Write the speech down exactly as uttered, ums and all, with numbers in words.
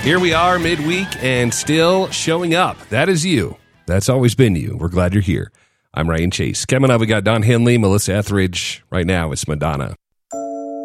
Here we are midweek and still showing up. That is you. That's always been you. We're glad you're here. I'm Ryan Chase. Coming up, we got Don Henley, Melissa Etheridge. Right now, it's Madonna.